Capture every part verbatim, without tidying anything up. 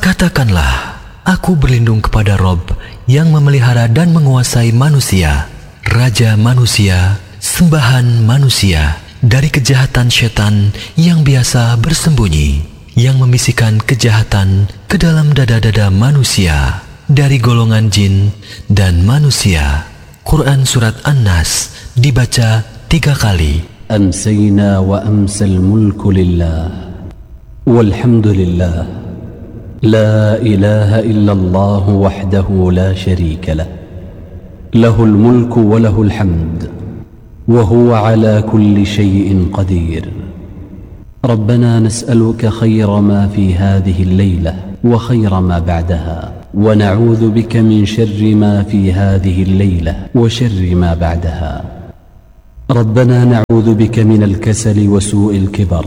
Katakanlah, aku berlindung kepada Rob yang memelihara dan menguasai manusia, Raja manusia, sembahan manusia, dari kejahatan setan yang biasa bersembunyi, yang membisikkan kejahatan ke dalam dada-dada manusia, dari golongan jin dan manusia. Quran Surat An-Nas dibaca tiga kali. Amsayna wa amsal mulku lillah, walhamdulillah, la ilaha illallah wahdahu la sharika lah, lahul mulku wa lahul hamd, wa huwa ala kulli shay'in qadir. ربنا نسألك خير ما في هذه الليلة وخير ما بعدها، ونعوذ بك من شر ما في هذه الليلة وشر ما بعدها. ربنا نعوذ بك من الكسل وسوء الكبر.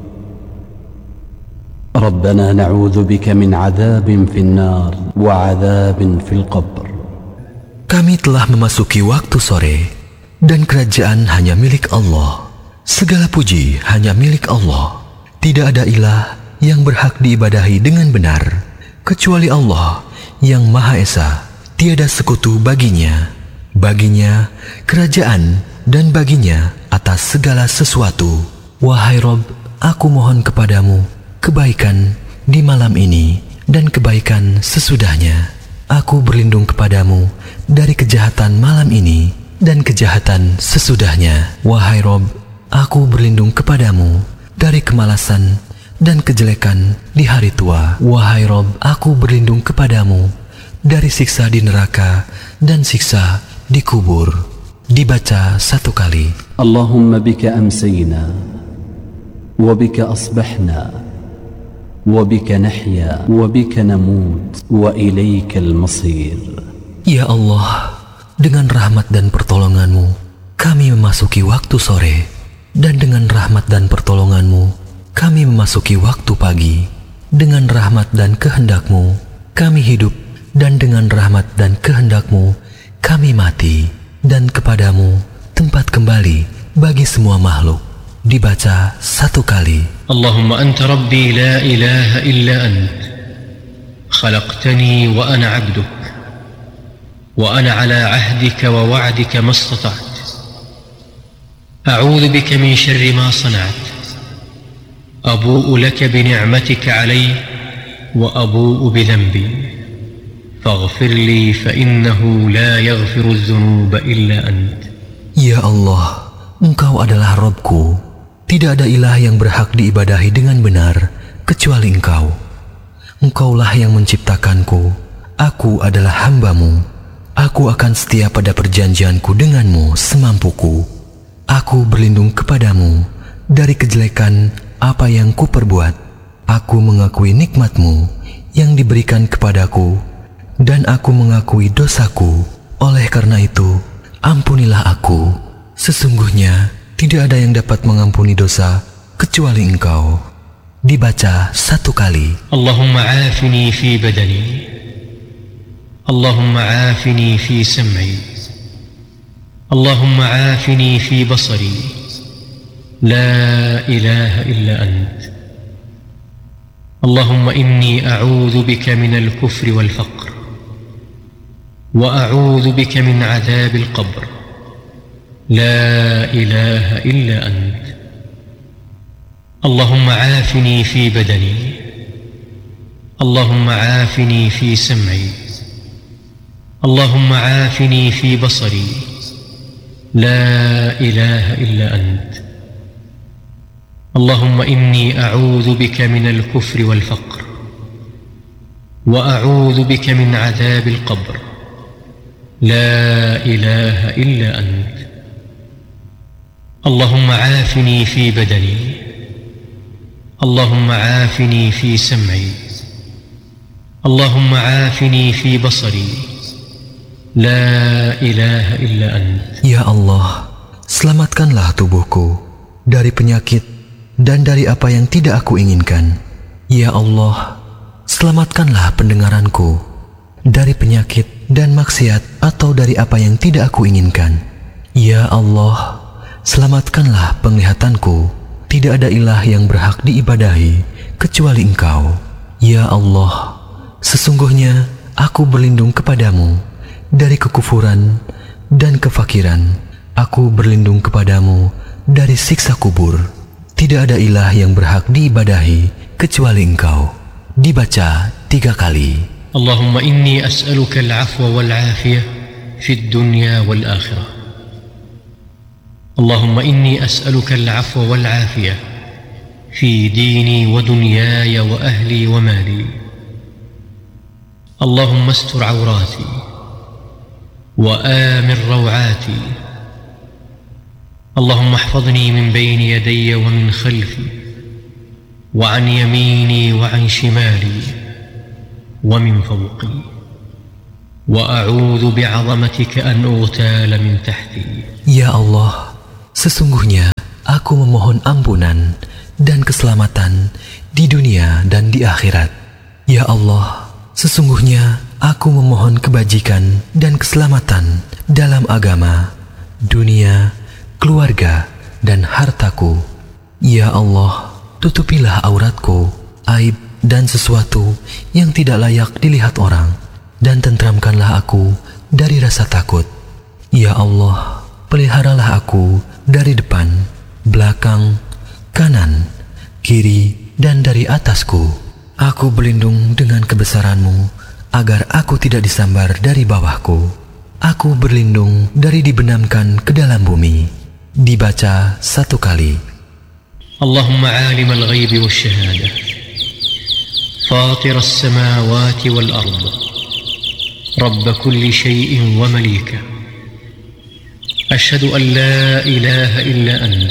ربنا نعوذ بك من عذاب في النار وعذاب في القبر. Kami telah memasuki waktu sore, dan kerajaan hanya milik Allah. Segala puji hanya milik Allah. Tidak ada ilah yang berhak diibadahi dengan benar kecuali Allah yang Maha Esa. Tiada sekutu baginya. Baginya kerajaan dan baginya atas segala sesuatu. Wahai Rob, aku mohon kepadamu kebaikan di malam ini dan kebaikan sesudahnya. Aku berlindung kepadamu dari kejahatan malam ini dan kejahatan sesudahnya. Wahai Rob, aku berlindung kepadamu dari kemalasan dan kejelekan di hari tua. Wahai Rob, aku berlindung kepadamu dari siksa di neraka dan siksa di kubur. Dibaca satu kali. Allahumma bika amsayna, wa bika asbahna, wa bika nahya, wa bika namut, wa ilaikal masir. Ya Allah, dengan rahmat dan pertolonganmu kami memasuki waktu sore, dan dengan rahmat dan pertolonganmu kami memasuki waktu pagi. Dengan rahmat dan kehendakmu kami hidup, dan dengan rahmat dan kehendakmu kami mati, dan kepadamu tempat kembali bagi semua makhluk. Dibaca satu kali. Allahumma anta rabbi la ilaha illa ant, khalaqtani wa ana abduk, wa ana ala ahdika wa wa'dika mastata'at. أعوذ بك من شر ما صنعت، أبوء لك بنعمتك علي وأبوء بذنبي، فاغفر لي فإنه لا يغفر الذنوب إلا أنت. Ya Allah, Engkau adalah Rabbku. Tidak ada ilah yang berhak diibadahi dengan benar kecuali Engkau. Engkaulah yang menciptakanku. Aku adalah hamba-Mu. Aku akan setia pada perjanjianku denganmu semampuku. Aku berlindung kepadamu dari kejelekan apa yang kuperbuat. Aku mengakui nikmat-Mu yang diberikan kepadaku, dan aku mengakui dosaku. Oleh karena itu, ampunilah aku. Sesungguhnya tidak ada yang dapat mengampuni dosa kecuali Engkau. Dibaca satu kali. Allahumma afini fi badani, Allahumma afini fi sam'i, اللهم عافني في بصري، لا إله إلا أنت. اللهم إني أعوذ بك من الكفر والفقر، وأعوذ بك من عذاب القبر، لا إله إلا أنت. اللهم عافني في بدني، اللهم عافني في سمعي، اللهم عافني في بصري، لا إله إلا أنت. اللهم إني أعوذ بك من الكفر والفقر، وأعوذ بك من عذاب القبر، لا إله إلا أنت. اللهم عافني في بدني، اللهم عافني في سمعي، اللهم عافني في بصري، La ilaha illa ant. Ya Allah, selamatkanlah tubuhku dari penyakit dan dari apa yang tidak aku inginkan. Ya Allah, selamatkanlah pendengaranku dari penyakit dan maksiat atau dari apa yang tidak aku inginkan. Ya Allah, selamatkanlah penglihatanku. Tidak ada ilah yang berhak diibadahi kecuali Engkau. Ya Allah, sesungguhnya aku berlindung kepadamu dari kekufuran dan kefakiran. Aku berlindung kepadamu dari siksa kubur. Tidak ada ilah yang berhak diibadahi kecuali Engkau. Dibaca tiga kali. Allahumma inni as'aluka al-'afwa wal-'afiyah fid dunya wal-akhirah. اللهم إني أسألك العفو والعافية في ديني ودنياي وأهلي ومالي. اللهم استر عوراتي وآمن روعاتي. اللهم احفظني من بين يدي ومن خلفي وعن يميني وعن شمالي ومن فوقي، وأعوذ بعظمتك أن أغتال من تحتي. Ya Allah, sesungguhnya aku memohon ampunan dan keselamatan di dunia dan di akhirat. Ya Allah, sesungguhnya aku memohon kebajikan dan keselamatan dalam agama, dunia, keluarga, dan hartaku. Ya Allah, tutupilah auratku, aib dan sesuatu yang tidak layak dilihat orang, dan tentramkanlah aku dari rasa takut. Ya Allah, peliharalah aku dari depan, belakang, kanan, kiri, dan dari atasku. Aku berlindung dengan kebesaran-Mu agar aku tidak disambar dari bawahku. Aku berlindung dari dibenamkan ke dalam bumi. Dibaca satu kali. Allahumma alim al-ghaybi wash-shahadah, fatir as-samawati wal-ard, rabb kulli shay'in wa malika. أشهد أن لا إله إلا أنت،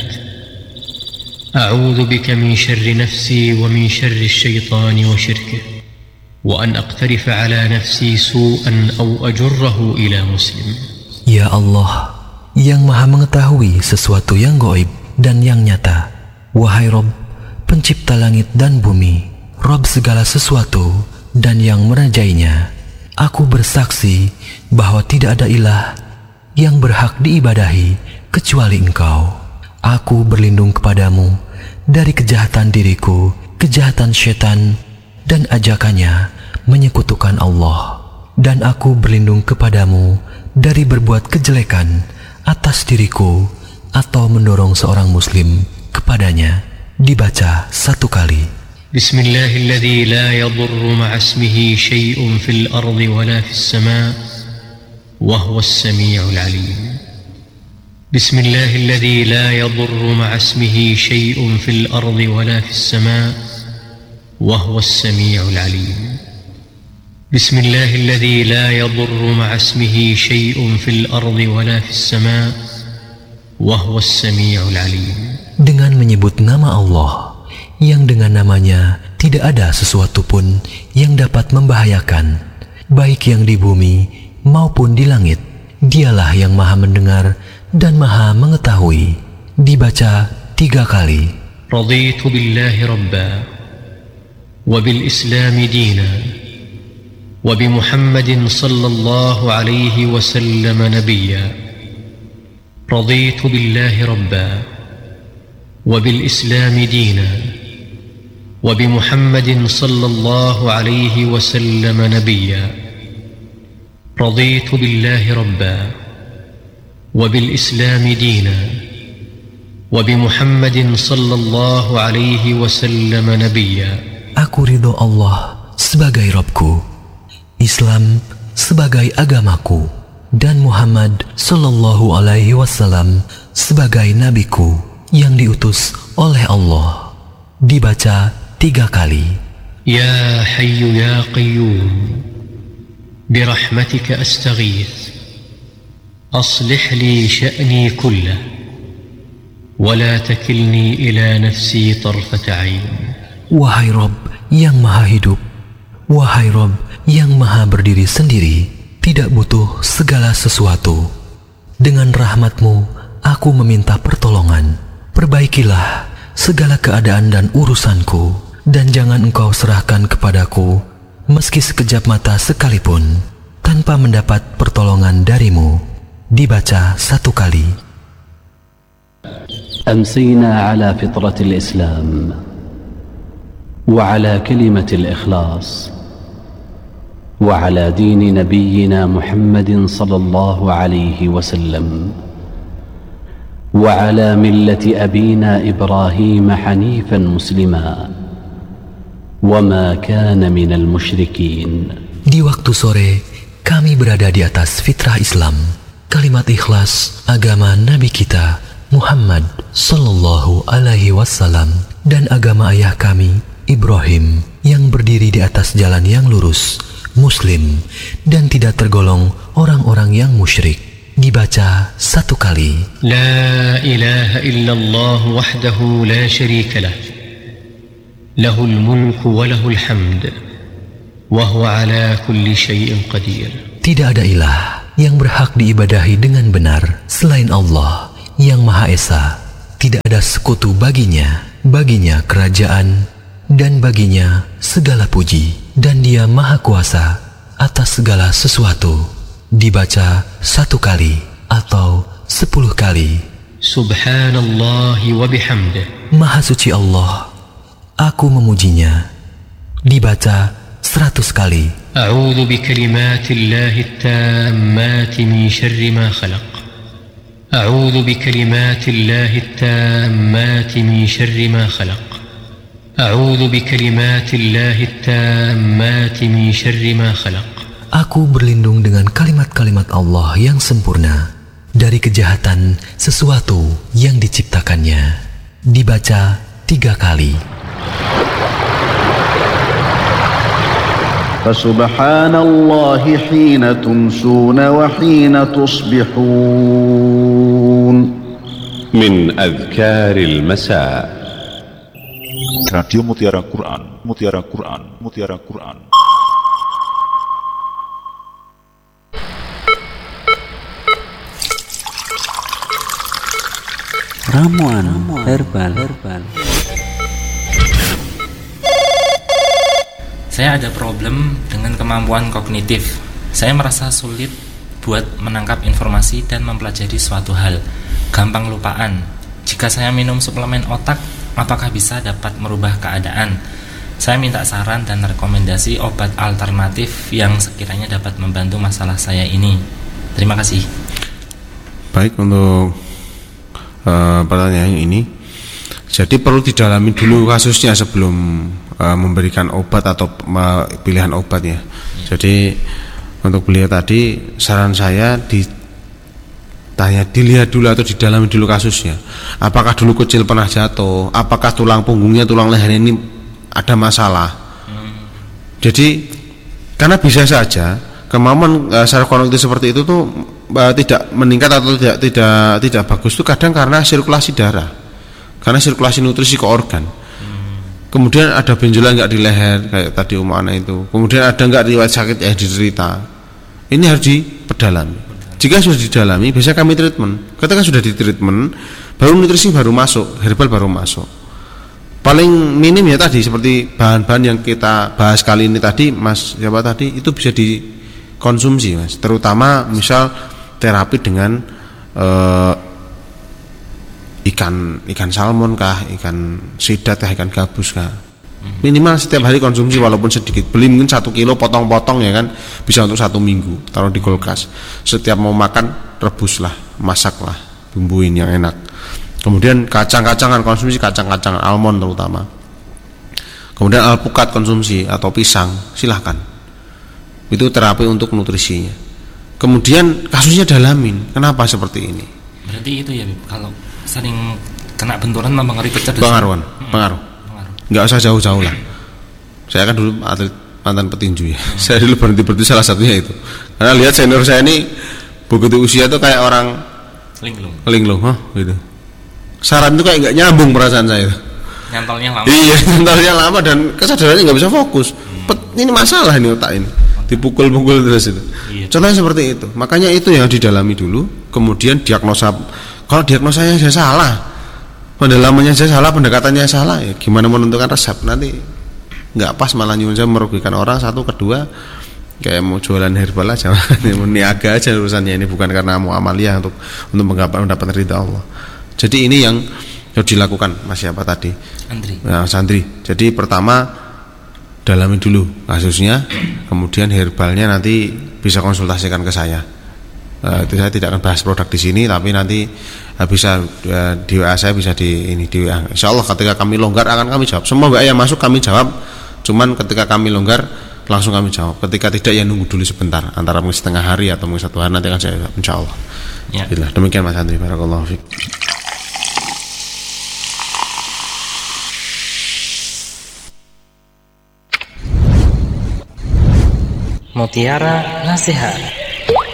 أعوذ بك من شر نفسي ومن شر الشيطان وشركه، وأن أقترف على نفسي سوءا أو أجره إلى مسلم. Ya Allah, yang maha mengetahui sesuatu yang gaib dan yang nyata. Wahai Rabb, pencipta langit dan bumi, Rabb segala sesuatu dan yang merajainya, aku bersaksi bahwa tidak ada ilah yang berhak diibadahi kecuali Engkau. Aku berlindung kepadamu dari kejahatan diriku, kejahatan syaitan, dan ajakannya menyekutukan Allah. Dan aku berlindung kepadamu dari berbuat kejelekan atas diriku atau mendorong seorang muslim kepadanya. Dibaca satu kali. Bismillahilladzi la yadurru ma'asmihi syai'un fil ardi wala fis sama' وهو السميع العليم. بسم الله الذي لا يضر مع اسمه شيء في الأرض ولا في السماء وهو السميع العليم. بسم الله الذي لا يضر مع اسمه شيء في الأرض ولا في السماء وهو السميع العليم. Dengan menyebut nama Allah yang dengan namanya tidak ada sesuatu pun yang dapat membahayakan, baik yang di bumi maupun di langit. Dialah yang maha mendengar dan maha mengetahui. Dibaca tiga kali. Raditu billahi rabba wa bil islami dina wa bi Muhammadin sallallahu alaihi wasallam nabiyya. Raditu billahi rabba wa bil islami dina wa bi Muhammadin sallallahu alaihi wasallam nabiyya. رضيت بالله ربا وبالإسلام دينا وبمحمد صلى الله عليه وسلم نبيا. Aku ridho Allah sebagai Rabbku, Islam sebagai agamaku, dan Muhammad sallallahu alaihi wasallam sebagai nabiku yang diutus oleh Allah. Dibaca tiga kali. Ya Hayyu Ya Qayyum, برحمتك أستغيث، أصلح لي شأني كله ولا تكلني إلى نفسي طرفة عين. Wahai Rabb yang maha hidup, wahai Rabb yang maha berdiri sendiri, tidak butuh segala sesuatu. Dengan rahmat-Mu aku meminta pertolongan. Perbaikilah segala keadaan dan urusanku, dan jangan Engkau serahkan kepadaku meski sekejap mata sekalipun tanpa mendapat pertolongan darimu. Dibaca satu kali. أمسينا على فطرة الإسلام وعلى كلمة الإخلاص وعلى دين نبينا محمد صلى الله عليه وسلم وعلى ملة أبينا إبراهيم حنيفا مسلما وما كان من المشركين. Di waktu sore, kami berada di atas fitrah Islam, kalimat ikhlas agama Nabi kita Muhammad sallallahu alaihi wasallam dan agama ayah kami Ibrahim yang berdiri di atas jalan yang lurus, Muslim dan tidak tergolong orang-orang yang musyrik. Dibaca satu kali. La ilaha illallah wahdahu la syarika lah. Lahul mulku wa lahul hamd. Wa huwa ala kulli syai'in qadir. Tidak ada ilah yang berhak diibadahi dengan benar selain Allah yang Maha Esa. Tidak ada sekutu baginya. Baginya kerajaan dan baginya segala puji. Dan dia Maha Kuasa atas segala sesuatu. Dibaca satu kali atau sepuluh kali. Subhanallah wa bihamdih. Maha suci Allah, aku memujinya. Dibaca seratus kali. A'udzu bikalimatillahi tammati min syarri ma khalaq. A'udzu bikalimatillahi tammati min syarri ma khalaq. A'udzu bikalimatillahi tammati min syarri ma khalaq. Aku berlindung dengan kalimat-kalimat Allah yang sempurna dari kejahatan sesuatu yang diciptakannya. Dibaca tiga kali. Fasubhanallahi hina tumsuna wa hina tusbihun. Min adhkaril masa. Radio Mutiara Quran, Mutiara Quran, Mutiara Quran. Ramuan herbal. herbal. Saya ada problem dengan kemampuan kognitif. Saya merasa sulit buat menangkap informasi dan mempelajari suatu hal. Gampang lupaan. Jika saya minum suplemen otak, apakah bisa dapat merubah keadaan? Saya minta saran dan rekomendasi obat alternatif yang sekiranya dapat membantu masalah saya ini. Terima kasih. Baik, untuk uh, pertanyaan ini, jadi perlu didalami dulu kasusnya sebelum uh, memberikan obat atau uh, pilihan obat ya. Jadi untuk beliau tadi, saran saya di tanya, dilihat dulu atau didalami dulu kasusnya. Apakah dulu kecil pernah jatuh? Apakah tulang punggungnya, tulang leher ini ada masalah? Hmm. Jadi karena bisa saja kemampuan uh, secara kognitif seperti itu tuh uh, tidak meningkat atau tidak tidak tidak bagus tuh kadang karena sirkulasi darah, karena sirkulasi nutrisi ke organ. Hmm. Kemudian ada benjolan nggak di leher kayak tadi Umana itu. Kemudian ada nggak riwayat sakit yang diderita. Ini harus diperdalami. Jika sudah didalami, biasanya kami treatment. Ketika sudah di treatment, baru nutrisi baru masuk, herbal baru masuk. Paling minim ya tadi seperti bahan-bahan yang kita bahas kali ini tadi, Mas siapa tadi, itu bisa dikonsumsi, Mas. Terutama misal terapi dengan uh, ikan ikan salmon kah, ikan sidat kah, ikan gabus kah. Minimal setiap hari konsumsi walaupun sedikit. Beli mungkin satu kilo potong-potong ya kan, bisa untuk satu minggu, taruh di kulkas. Setiap mau makan rebuslah, masaklah, bumbuin yang enak. Kemudian kacang-kacangan, konsumsi kacang-kacangan, almond terutama. Kemudian alpukat konsumsi atau pisang, silahkan. Itu terapi untuk nutrisinya. Kemudian kasusnya dalamin, kenapa seperti ini? Berarti itu ya, kalau sering kena benturan mempengaruhi kecerdasan. Pengaruhan, hmm. pengaruh. Nggak usah jauh-jauh lah. Saya kan dulu atlet mantan petinju ya. Hmm. Saya dulu berhenti berhenti salah satunya itu. Karena lihat senior saya ini begitu usia tuh kayak orang linglung. Linglung, huh, gitu. Saran itu kayak nggak nyambung perasaan saya. Nyantolnya lama. Iya, nyantolnya lama dan kesadarannya nggak bisa fokus. Hmm. Pet, ini masalah ini otak ini. Dipukul-pukul terus itu. Iya. Contohnya seperti itu. Makanya itu yang didalami dulu. Kemudian diagnosa. Kalau diagnosanya saya salah, pendalamannya saya salah, pendekatannya salah, ya gimana menentukan resep? Nanti nggak pas, malah nyuruh saya merugikan orang. Satu, kedua kayak mau jualan herbal aja, mau niaga aja urusannya ini, bukan karena mau amalia untuk untuk mendapatkan ridha Allah. Jadi ini yang harus dilakukan, Mas siapa tadi? Andri. Nah, Sandri. Jadi pertama dalami dulu kasusnya, kemudian herbalnya nanti bisa konsultasikan ke saya. Uh, itu saya tidak akan bahas produk di sini, tapi nanti uh, bisa uh, di W A saya, bisa di ini di W A. Insya Allah ketika kami longgar akan kami jawab. Semua W A yang masuk kami jawab. Cuman ketika kami longgar langsung kami jawab. Ketika tidak ya nunggu dulu sebentar, antara mungkin setengah hari atau mungkin satu hari, nanti akan saya jawab. Insya Allah. Ya. Bila, demikian Mas Andri. Barakallahu fiik. Mutiara Nasihat.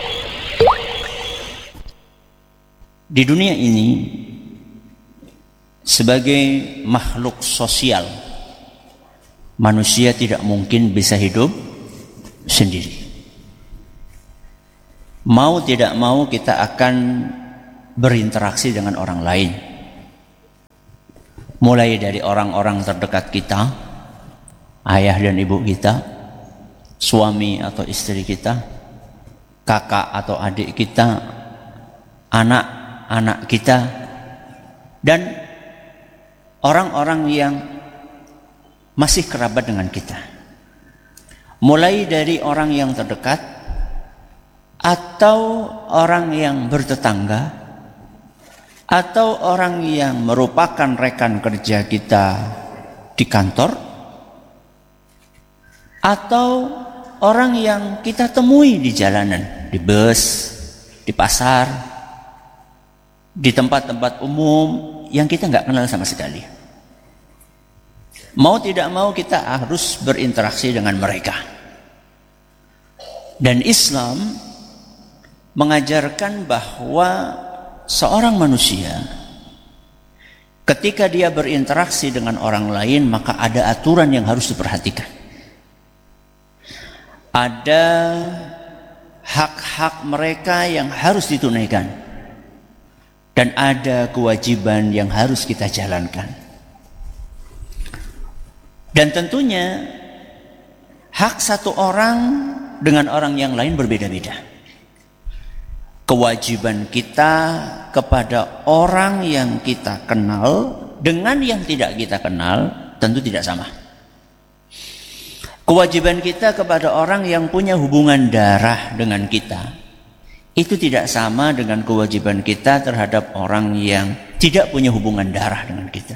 Di dunia ini, sebagai makhluk sosial, manusia tidak mungkin bisa hidup sendiri. Mau tidak mau kita akan berinteraksi dengan orang lain. Mulai dari orang-orang terdekat kita, ayah dan ibu kita, suami atau istri kita, kakak atau adik kita, anak anak kita, dan orang-orang yang masih kerabat dengan kita. Mulai dari orang yang terdekat atau orang yang bertetangga atau orang yang merupakan rekan kerja kita di kantor, atau orang yang kita temui di jalanan, di bus, di pasar, di tempat-tempat umum yang kita nggak kenal sama sekali. Mau tidak mau kita harus berinteraksi dengan mereka. Dan Islam mengajarkan bahwa seorang manusia ketika dia berinteraksi dengan orang lain, maka ada aturan yang harus diperhatikan. Ada hak-hak mereka yang harus ditunaikan. Dan ada kewajiban yang harus kita jalankan. Dan tentunya hak satu orang dengan orang yang lain berbeda-beda. Kewajiban kita kepada orang yang kita kenal dengan yang tidak kita kenal tentu tidak sama. Kewajiban kita kepada orang yang punya hubungan darah dengan kita itu tidak sama dengan kewajiban kita terhadap orang yang tidak punya hubungan darah dengan kita.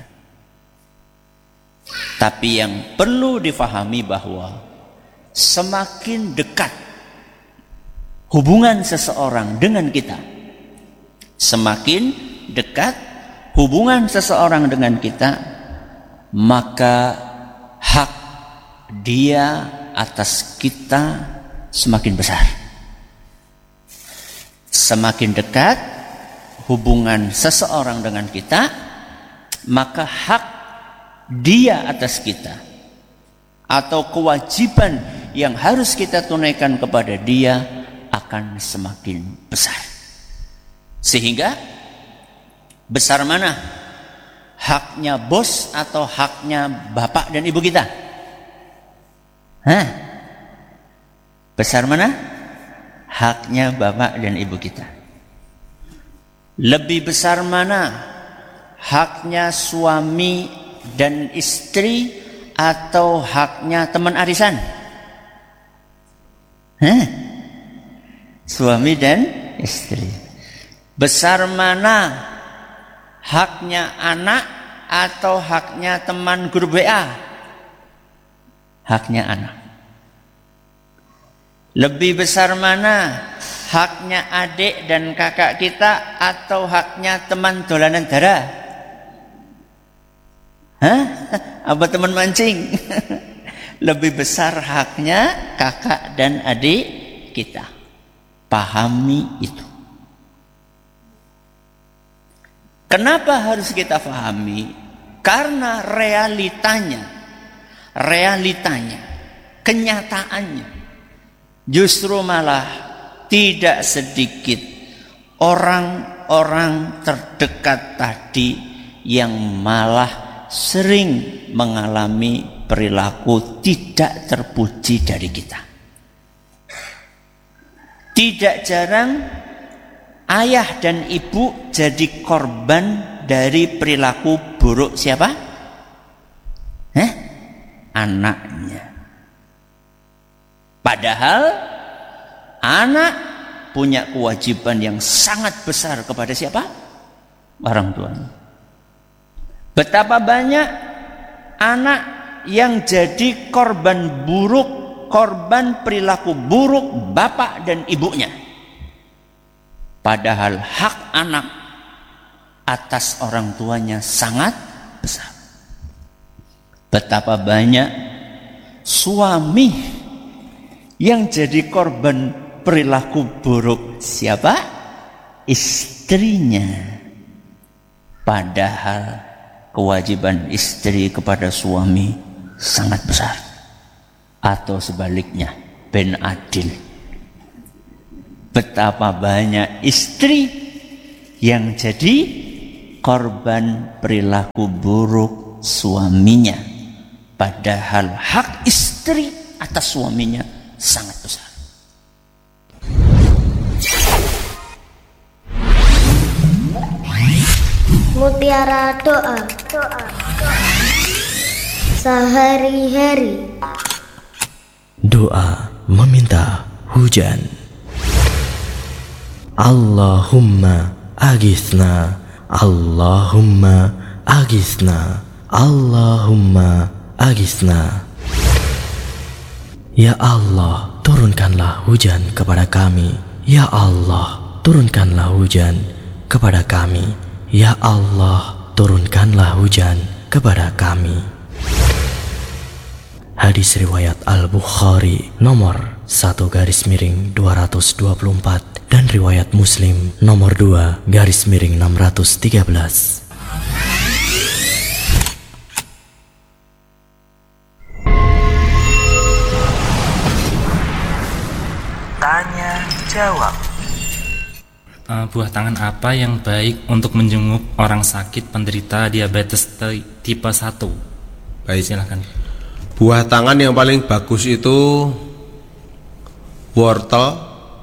Tapi yang perlu difahami bahwa semakin dekat hubungan seseorang dengan kita, semakin dekat hubungan seseorang dengan kita, maka hak dia atas kita semakin besar. Semakin dekat hubungan seseorang dengan kita, maka hak dia atas kita atau kewajiban yang harus kita tunaikan kepada dia akan semakin besar. Sehingga besar mana haknya bos atau haknya bapak dan ibu kita? Hah? Besar mana haknya bapak dan ibu kita? Lebih besar mana haknya suami dan istri atau haknya teman arisan? Hah? Suami dan istri. Besar mana haknya anak atau haknya teman grup W A? Haknya anak. Lebih besar mana haknya adik dan kakak kita atau haknya teman dolanan darah? Hah? Apa teman mancing? Lebih besar haknya kakak dan adik kita. Pahami itu. Kenapa harus kita pahami? Karena realitanya, realitanya, kenyataannya, justru malah tidak sedikit orang-orang terdekat tadi yang malah sering mengalami perilaku tidak terpuji dari kita. Tidak jarang ayah dan ibu jadi korban dari perilaku buruk siapa? Hah? Anaknya. Padahal anak punya kewajiban yang sangat besar kepada siapa? Orang tuanya. Betapa banyak anak yang jadi korban buruk, korban perilaku buruk bapak dan ibunya. Padahal hak anak atas orang tuanya sangat besar. Betapa banyak suami yang jadi korban perilaku buruk siapa? Istrinya. Padahal kewajiban istri kepada suami sangat besar. Atau sebaliknya, ben adil. Betapa banyak istri yang jadi korban perilaku buruk suaminya, padahal hak istri atas suaminya sangat besar. Mutiara doa, doa, sehari-hari. Doa meminta hujan. Allahumma aghithna, Allahumma aghithna, Allahumma aghithna. Ya Allah, turunkanlah hujan kepada kami. Ya Allah, turunkanlah hujan kepada kami. Ya Allah, turunkanlah hujan kepada kami. Hadis riwayat Al-Bukhari nomor satu garis miring dua ratus dua puluh empat dan riwayat Muslim nomor dua garis miring enam ratus tiga belas. Tanya jawab. Uh, buah tangan apa yang baik untuk menjenguk orang sakit penderita diabetes tipe satu? Baik, silakan. Buah tangan yang paling bagus itu wortel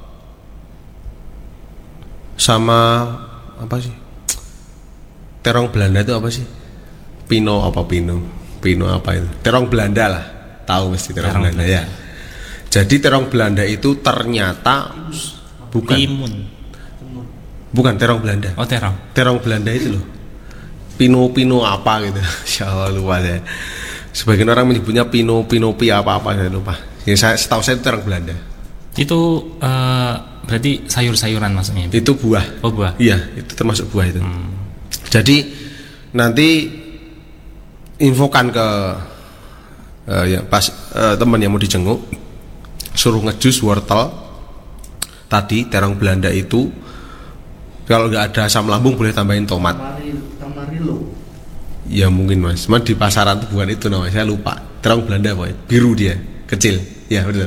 sama apa sih? Terong Belanda itu apa sih? Pino apa pino? Pino apa itu? Terong Belanda lah. Tahu mesti terong, terong Belanda, Belanda ya. Jadi terong Belanda itu ternyata bukan timun. Bukan terong Belanda. Oh, terong. Terong Belanda itu loh. Pino-pino apa gitu. Insyaallah lupa saya. Sebagian orang menyebutnya pino pinopi apa-apa, saya lupa. Ya, saya setahu saya itu terong Belanda. Itu uh, berarti sayur-sayuran maksudnya? Itu buah. Oh, buah. Iya, itu termasuk buah itu. Hmm. Jadi nanti infokan ke uh, ya pas uh, teman yang mau dijenguk, suruh ngejus wortel tadi terong Belanda itu. Kalau nggak ada asam lambung boleh tambahin tomat. Tamarilo. Ya mungkin mas, cuma di pasaran itu bukan itu namanya, saya lupa. Terong Belanda boy, biru dia, kecil. Ya benar.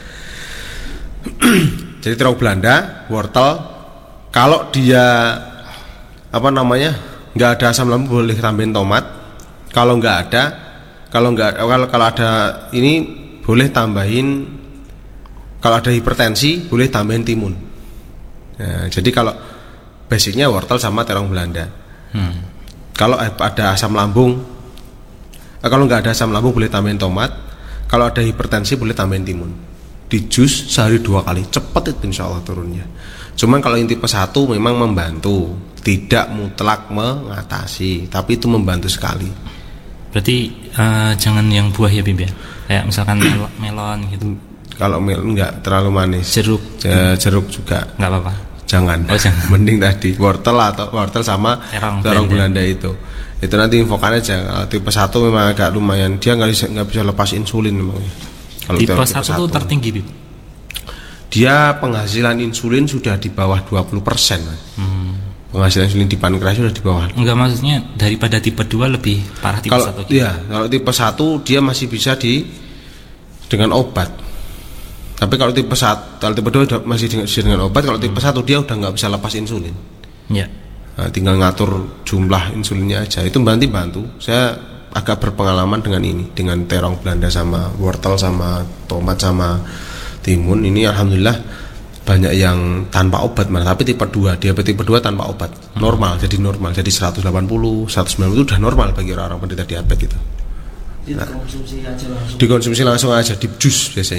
Jadi terong Belanda, wortel. Kalau dia apa namanya nggak ada asam lambung boleh tambahin tomat. Kalau nggak ada, kalau nggak kalau kalau ada ini boleh tambahin. Kalau ada hipertensi boleh tambahin timun. Nah, jadi kalau basicnya wortel sama terong Belanda. Hmm. Kalau ada asam lambung, eh, kalau nggak ada asam lambung boleh tambahin tomat. Kalau ada hipertensi boleh tambahin timun. Di jus sehari dua kali, cepet itu insya Allah turunnya. Cuman kalau yang tipe satu memang membantu, tidak mutlak mengatasi, tapi itu membantu sekali. Berarti uh, jangan yang buah ya Bim ya, kayak misalkan mel- melon gitu. Kalau melon nggak terlalu manis. Jeruk, J- jeruk juga nggak apa-apa. Jangan. Oh, jangan. Mending tadi wortel atau wortel sama terong, terong Belanda itu. Itu nanti infokan aja. Kalau tipe satu memang agak lumayan. Dia nggak bisa nggak bisa lepas insulin memang. Kalau tipe satu itu tertinggi Bib. Dia penghasilan insulin sudah di bawah dua puluh persen. Hmm. Penghasilan insulin di pankreas sudah di bawah. Enggak, maksudnya daripada tipe dua lebih parah tipe kalau, satu. Iya, kalau tipe satu dia masih bisa di dengan obat. Tapi kalau tipe satu, kalau tipe dua masih dengan, dengan obat. Kalau tipe satu dia udah nggak bisa lepas insulin. Ya. Nah, tinggal ngatur jumlah insulinnya aja. Itu nanti bantu. Saya agak berpengalaman dengan ini, dengan terong Belanda sama wortel sama tomat sama timun. Ini alhamdulillah banyak yang tanpa obat malah. Tapi tipe dua, diabetes tipe dua tanpa obat, normal, hmm. jadi normal. Jadi seratus delapan puluh, seratus sembilan puluh itu udah normal bagi orang-orang penderita diabetes itu. Nah, dikonsumsi aja langsung. Dikonsumsi langsung aja di jus biasanya.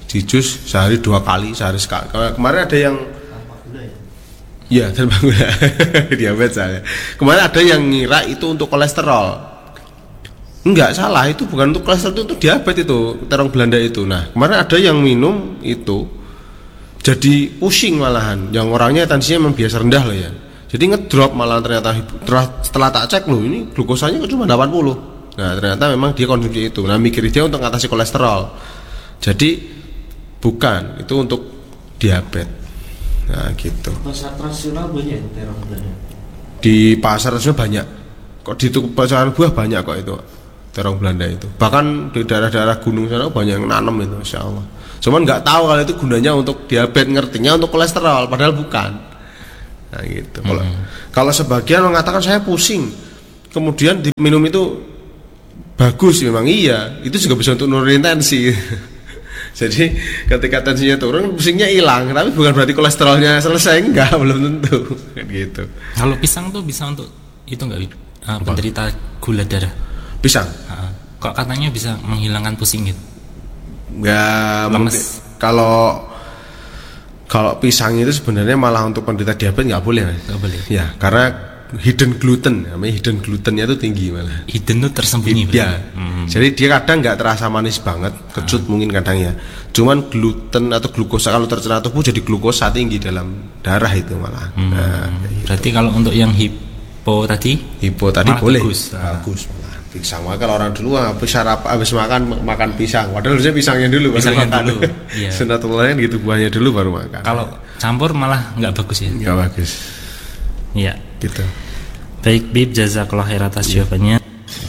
di jus sehari dua kali, sehari sekali. Kemarin ada yang ya tanpa gula diabetes saya. Kemarin ada yang ngira itu untuk kolesterol. Enggak, salah, itu bukan untuk kolesterol, itu untuk diabetes itu, terong Belanda itu. Nah, kemarin ada yang minum itu jadi pusing malahan, yang orangnya tensinya memang biasa rendah loh ya. Jadi ngedrop malah ternyata setelah tak cek loh, ini glukosanya cuma delapan puluh. Nah, ternyata memang dia konsumsi itu. Nah, mikir dia untuk mengatasi kolesterol. Jadi bukan, itu untuk diabetes. Nah gitu. Pasar tradisional banyak terong Belanda. Di pasar tradisional banyak. Kok di pasaran buah banyak kok itu terong Belanda itu. Bahkan di daerah-daerah gunung sana banyak yang nanam itu, Masya Allah. Cuman nggak tahu kalau itu gunanya untuk diabetes, ngertinya untuk kolesterol, padahal bukan. Nah gitu. Kalau hmm. kalau sebagian mengatakan saya pusing, kemudian diminum itu bagus, memang iya. Itu juga bisa untuk nurunin tensi. Jadi ketika tensinya turun, pusingnya hilang, tapi bukan berarti kolesterolnya selesai, enggak, belum tentu, gitu. Kalau pisang tuh bisa untuk itu enggak, uh, penderita gula darah? Pisang? Uh, kok katanya bisa menghilangkan pusing gitu? Enggak, lemes. Kalau kalau pisang itu sebenarnya malah untuk penderita diabetes nggak boleh, Mas. Nggak boleh. Ya, karena hidden gluten, namanya hidden glutennya itu tinggi malah. Hidden itu tersembunyi. Ya. Hmm. Jadi dia kadang nggak terasa manis banget, kecut hmm. mungkin kadang ya. Cuman gluten atau glukosa kalau tercerna tubuh jadi glukosa tinggi dalam darah itu malah. Hmm. Nah, gitu. Berarti kalau untuk yang hipo tadi, hipo tadi boleh. Bagus. Bagus malah. Pisang, kalau orang dulu habis sarapan, habis makan makan pisang. Padahal harusnya pisangnya dulu baru pisangnya makan. Dulu. Iya. Sunatullahnya gitu, buahnya dulu baru makan. Kalau campur malah nggak bagus ya. Nggak bagus. Iya. Gitu. Baik Bib, jazakallah khair atas ya. jawabannya.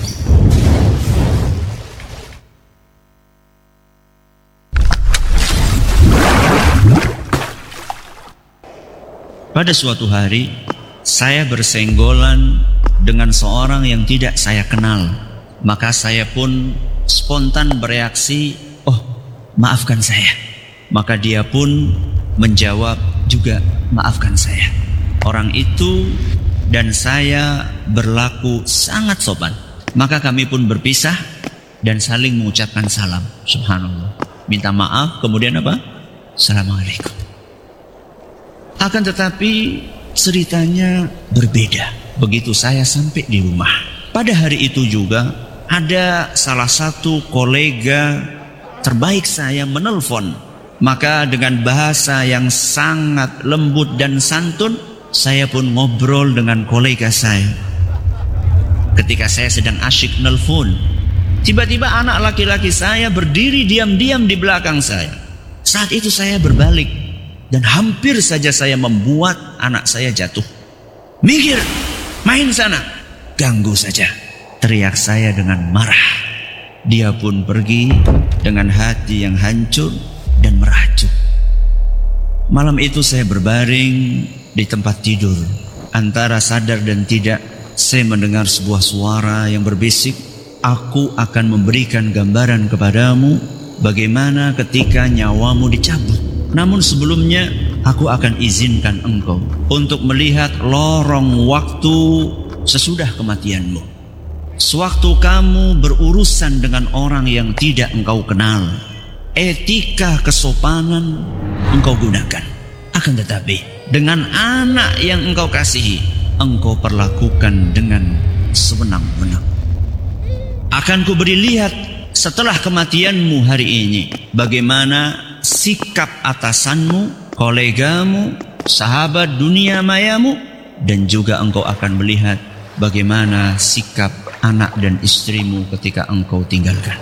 Pada suatu hari saya bersenggolan dengan seorang yang tidak saya kenal. Maka saya pun spontan bereaksi, "Oh, maafkan saya." Maka dia pun menjawab juga, "Maafkan saya." Orang itu dan saya berlaku sangat sopan. Maka kami pun berpisah dan saling mengucapkan salam. Subhanallah. Minta maaf, kemudian apa? Assalamualaikum. Akan tetapi ceritanya berbeda begitu saya sampai di rumah. Pada hari itu juga ada salah satu kolega terbaik saya menelpon. Maka dengan bahasa yang sangat lembut dan santun, saya pun ngobrol dengan kolega saya. Ketika saya sedang asyik nelpon, tiba-tiba anak laki-laki saya berdiri diam-diam di belakang saya. Saat itu saya berbalik dan hampir saja saya membuat anak saya jatuh. "Mikir, main sana." "Ganggu saja," teriak saya dengan marah. Dia pun pergi dengan hati yang hancur dan merajuk. Malam itu saya berbaring di tempat tidur. Antara sadar dan tidak, saya mendengar sebuah suara yang berbisik, "Aku akan memberikan gambaran kepadamu bagaimana ketika nyawamu dicabut. Namun sebelumnya, aku akan izinkan engkau untuk melihat lorong waktu sesudah kematianmu. Sewaktu kamu berurusan dengan orang yang tidak engkau kenal, etika kesopanan engkau gunakan. Akan tetapi, dengan anak yang engkau kasihi, engkau perlakukan dengan sewenang-wenang. Akan kuberi lihat setelah kematianmu hari ini, bagaimana sikap atasanmu, kolegamu, sahabat dunia mayamu, dan juga engkau akan melihat bagaimana sikap anak dan istrimu ketika engkau tinggalkan."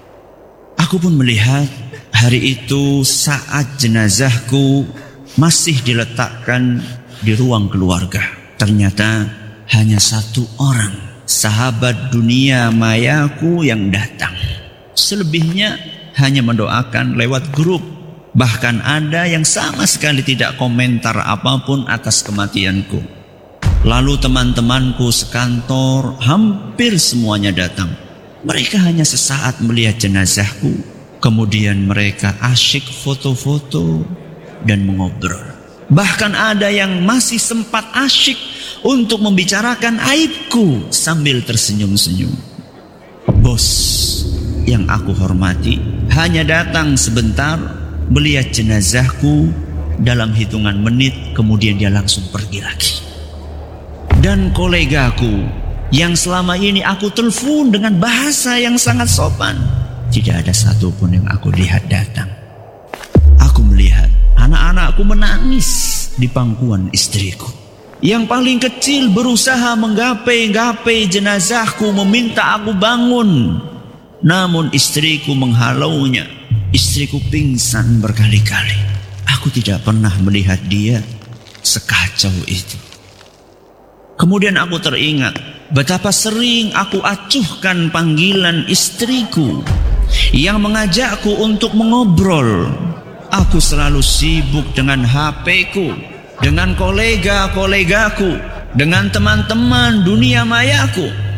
Aku pun melihat hari itu saat jenazahku masih diletakkan di ruang keluarga. Ternyata hanya satu orang sahabat dunia mayaku yang datang. Selebihnya hanya mendoakan lewat grup. Bahkan ada yang sama sekali tidak komentar apapun atas kematianku. Lalu teman-temanku sekantor hampir semuanya datang. Mereka hanya sesaat melihat jenazahku, kemudian mereka asyik foto-foto dan mengobrol. Bahkan ada yang masih sempat asyik untuk membicarakan aibku sambil tersenyum-senyum. Bos yang aku hormati hanya datang sebentar melihat jenazahku dalam hitungan menit, kemudian dia langsung pergi lagi. Dan kolegaku yang selama ini aku telepon dengan bahasa yang sangat sopan, tidak ada satupun yang aku lihat datang. Aku melihat anak-anakku menangis di pangkuan istriku. Yang paling kecil berusaha menggapai-gapai jenazahku, meminta aku bangun. Namun istriku menghalaunya. Istriku pingsan berkali-kali. Aku tidak pernah melihat dia sekacau itu. Kemudian aku teringat betapa sering aku acuhkan panggilan istriku yang mengajakku untuk mengobrol. Aku selalu sibuk dengan H P-ku, dengan kolega-kolegaku, dengan teman-teman dunia mayaku.